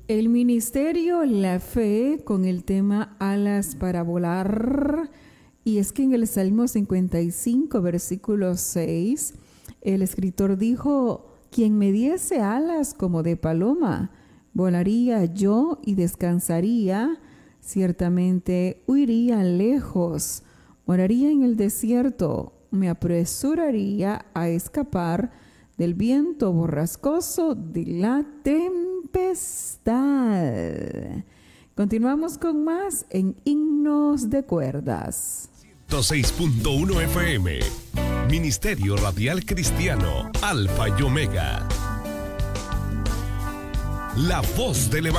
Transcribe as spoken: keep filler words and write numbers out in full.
El ministerio, la fe, con el tema alas para volar. Y es que en el Salmo cincuenta y cinco, versículo seis, el escritor dijo: quien me diese alas como de paloma, volaría yo y descansaría, ciertamente huiría lejos, moraría en el desierto, me apresuraría a escapar del viento borrascoso de la tempestad. Continuamos con más en Himnos de Cuerdas. ciento seis punto uno F M, Ministerio Radial Cristiano, Alfa y Omega. La voz del Evangelio.